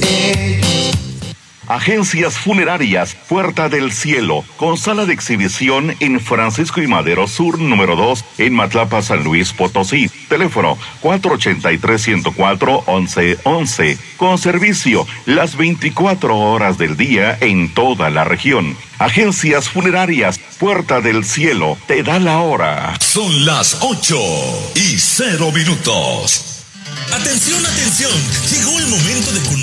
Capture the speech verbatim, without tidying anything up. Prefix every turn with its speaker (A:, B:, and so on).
A: Agencias Funerarias Puerta del Cielo, con sala de exhibición en Francisco y Madero Sur, número dos, en Matlapa, San Luis Potosí. Teléfono cuatro ochenta y tres, ciento cuatro, once once. Con servicio las veinticuatro horas del día en toda la región. Agencias Funerarias Puerta del Cielo, te da la hora.
B: Son las ocho y cero minutos. Atención, atención, llegó el momento de conocer